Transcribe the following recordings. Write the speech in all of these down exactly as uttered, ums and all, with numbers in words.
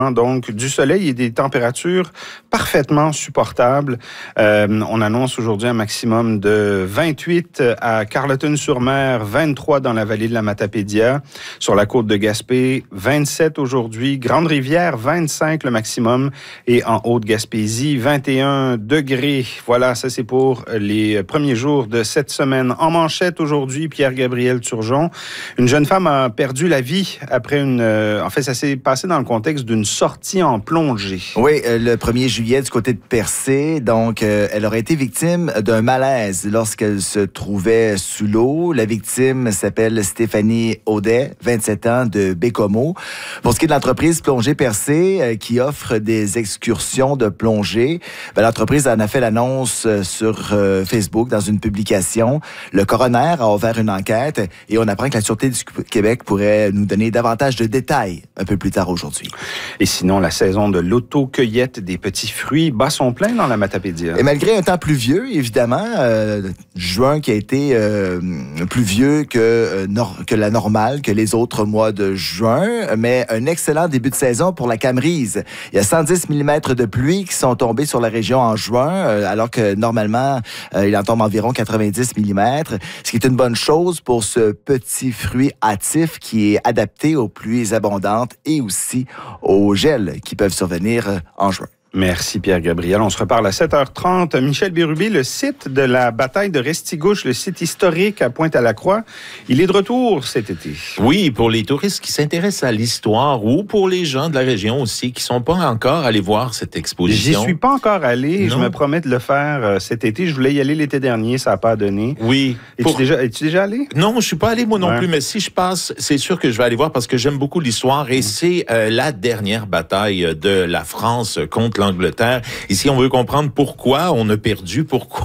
Donc, du soleil et des températures parfaitement supportables. Euh, on annonce aujourd'hui un maximum de vingt-huit à Carleton-sur-Mer, vingt-trois dans la vallée de la Matapédia. Sur la côte de Gaspé, vingt-sept aujourd'hui. Grande-Rivière, vingt-cinq le maximum. Et en Haute-Gaspésie, vingt et un degrés. Voilà, ça c'est pour les premiers jours de cette semaine. En manchette aujourd'hui, Pierre-Gabriel Turgeon. Une jeune femme a perdu la vie après une... Euh, en fait, ça s'est passé dans le contexte d'une sortie en plongée. Oui, euh, le premier juillet du côté de Percé. Donc, euh, elle aurait été victime d'un malaise lorsqu'elle se trouvait sous l'eau. La victime s'appelle Stéphanie Audet, vingt-sept ans, de Bécomo. Pour ce qui est de l'entreprise Plongée Percé, euh, qui offre des excursions de plongée, ben, l'entreprise en a fait l'annonce sur euh, Facebook dans une publication. Le coroner a ouvert une enquête et on apprend que la Sûreté du Québec pourrait nous donner davantage de détails un peu plus tard aujourd'hui. Et sinon, la saison de l'auto-cueillette des petits fruits bat son plein dans la Matapédia. Et malgré un temps pluvieux, évidemment, euh, juin qui a été euh, plus vieux que, euh, nor- que la normale, que les autres mois de juin, mais un excellent début de saison pour la Camerise. Il y a cent dix millimètres de pluie qui sont tombés sur la région en juin, euh, alors que normalement, euh, il en tombe environ quatre-vingt-dix millimètres, ce qui est une bonne chose pour ce petit fruit hâtif qui est adapté aux pluies abondantes et aussi aux gels qui peuvent survenir en juin. Merci Pierre-Gabriel. On se reparle à sept heures trente. Michel Bérubé, le site de la bataille de Restigouche, le site historique à Pointe-à-la-Croix, il est de retour cet été. Oui, pour les touristes qui s'intéressent à l'histoire ou pour les gens de la région aussi qui ne sont pas encore allés voir cette exposition. J'y suis pas encore allé. Non. Je me promets de le faire euh, cet été. Je voulais y aller l'été dernier, ça n'a pas donné. Oui. Es-tu, Pour... déjà, es-tu déjà allé? Non, je ne suis pas allé moi non ouais. plus, mais si je passe, c'est sûr que je vais aller voir parce que j'aime beaucoup l'histoire et mmh. c'est euh, la dernière bataille de la France contre l'Angleterre. Ici, on veut comprendre pourquoi on a perdu, pourquoi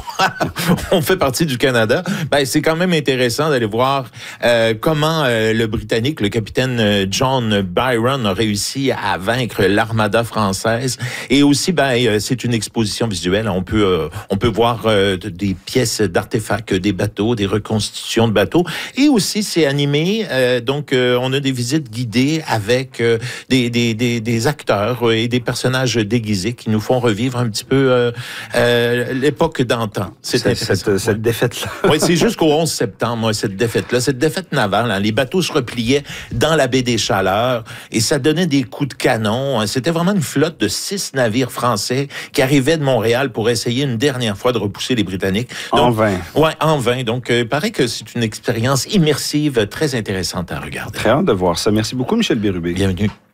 on fait partie du Canada. Ben, c'est quand même intéressant d'aller voir euh, comment euh, le Britannique, le capitaine John Byron, a réussi à vaincre l'armada française. Et aussi, ben, c'est une exposition visuelle. On peut, euh, on peut voir euh, des pièces d'artefacts, des bateaux, des reconstitutions de bateaux. Et aussi, c'est animé. Euh, donc, euh, on a des visites guidées avec euh, des, des, des, des acteurs et des personnages déguisés qui nous font revivre un petit peu euh, euh, l'époque d'antan. C'est cette, cette, cette défaite-là. Oui, c'est jusqu'au onze septembre, moi, cette défaite-là. Cette défaite navale, hein, les bateaux se repliaient dans la baie des Chaleurs et ça donnait des coups de canon. Hein. C'était vraiment une flotte de six navires français qui arrivaient de Montréal pour essayer une dernière fois de repousser les Britanniques. Donc, en vain. Oui, en vain. Donc, euh, il paraît que c'est une expérience immersive très intéressante à regarder. Très hâte de voir ça. Merci beaucoup, Michel Bérubé. Bienvenue.